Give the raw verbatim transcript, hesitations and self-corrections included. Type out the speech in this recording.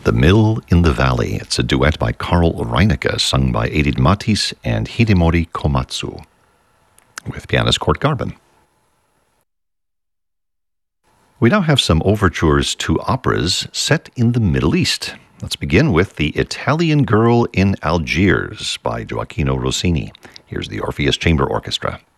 The Mill in the Valley. It's a duet by Carl Reinecke, sung by Edith Mathis and Hidemori Komatsu, with pianist Kurt Garben. We now have some overtures to operas set in the Middle East. Let's begin with The Italian Girl in Algiers by Gioacchino Rossini. Here's the Orpheus Chamber Orchestra.